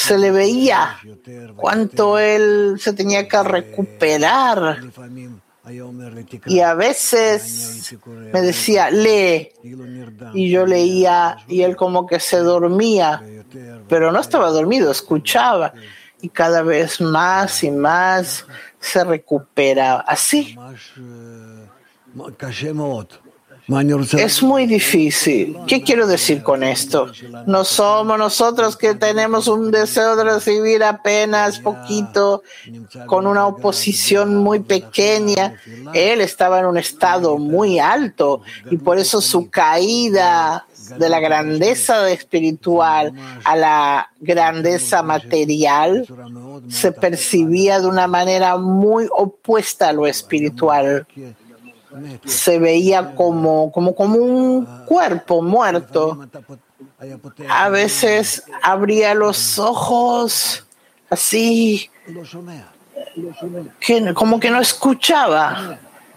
se le veía cuánto él se tenía que recuperar. Y a veces me decía, lee, y yo leía, y él como que se dormía, pero no estaba dormido, escuchaba, y cada vez más y más se recupera. Así. Es muy difícil. ¿Qué quiero decir con esto? No somos nosotros que tenemos un deseo de recibir apenas poquito, con una oposición muy pequeña. Él estaba en un estado muy alto y por eso su caída de la grandeza espiritual a la grandeza material se percibía de una manera muy opuesta a lo espiritual. Se veía como un cuerpo muerto. A veces abría los ojos así, como que no escuchaba.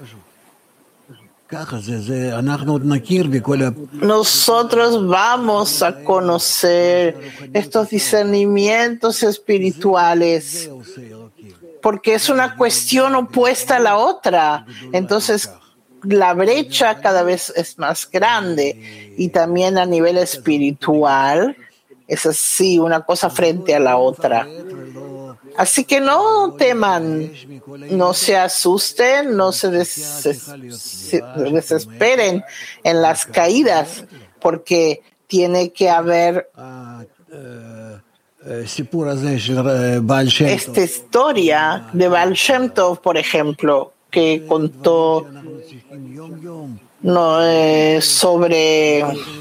Nosotros vamos a conocer estos discernimientos espirituales porque es una cuestión opuesta a la otra. Entonces, la brecha cada vez es más grande y también a nivel espiritual es así, una cosa frente a la otra. Así que no teman, no se asusten, no se desesperen en las caídas, porque tiene que haber esta historia de Baal Shem Tov, por ejemplo, que contó sobre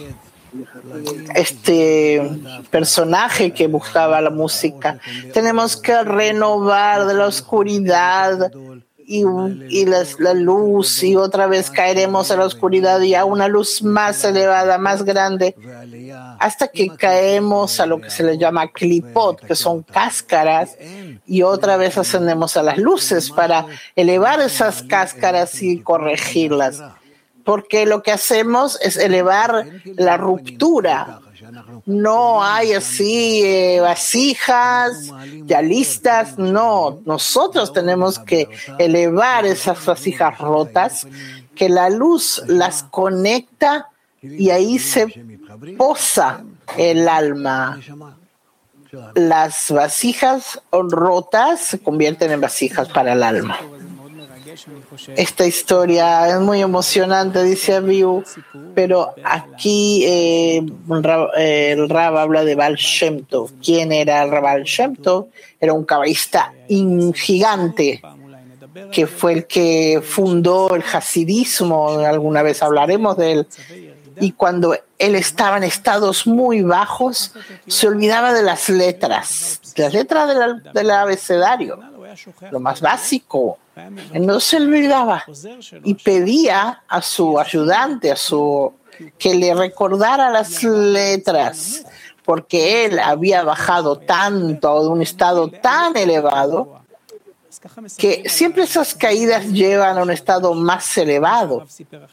este personaje que buscaba la música. Tenemos que renovar de la oscuridad y la luz, y otra vez caeremos a la oscuridad y a una luz más elevada, más grande, hasta que caemos a lo que se le llama klipot, que son cáscaras, y otra vez ascendemos a las luces para elevar esas cáscaras y corregirlas. Porque lo que hacemos es elevar la ruptura. No hay así vasijas ya listas, no. Nosotros tenemos que elevar esas vasijas rotas, que la luz las conecta y ahí se posa el alma. Las vasijas rotas se convierten en vasijas para el alma. Esta historia es muy emocionante, dice Abihu, pero aquí el Rab habla de Baal Shem Tov. ¿Quién era el Baal Shem Tov? Era un cabalista gigante, que fue el que fundó el hasidismo. Alguna vez hablaremos de él. Y cuando él estaba en estados muy bajos, se olvidaba de las letras del abecedario, lo más básico. Él no se olvidaba y pedía a su ayudante, que le recordara las letras, porque él había bajado tanto de un estado tan elevado que siempre esas caídas llevan a un estado más elevado.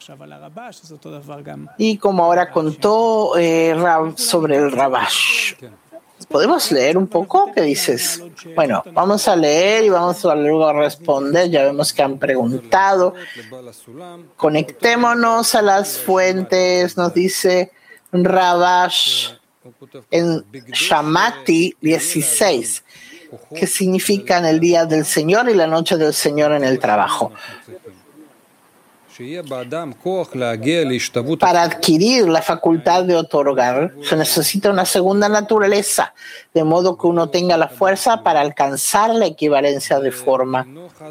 Y como ahora contó Rab sobre el Rabash. ¿Podemos leer un poco? ¿Qué dices? Bueno, vamos a leer y vamos a luego a responder. Ya vemos que han preguntado. Conectémonos a las fuentes, nos dice Rabash en Shamati 16. ¿Qué significan el día del Señor y la noche del Señor en el trabajo? Para adquirir la facultad de otorgar, se necesita una segunda naturaleza, de modo que uno tenga la fuerza para alcanzar la equivalencia de forma.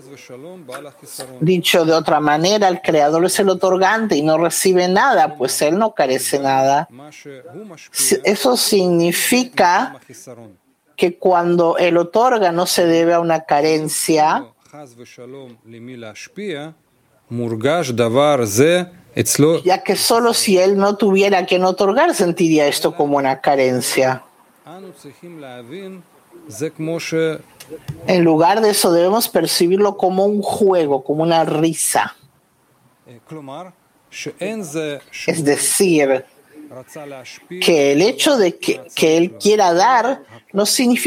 Dicho de otra manera, el Creador es el otorgante y no recibe nada, pues Él no carece nada. Eso significa que cuando Él otorga no se debe a una carencia, ya que solo si Él no tuviera quien otorgar sentiría esto como una carencia. En lugar de eso debemos percibirlo como un juego, como una risa. Es decir, que el hecho de que Él quiera dar no significa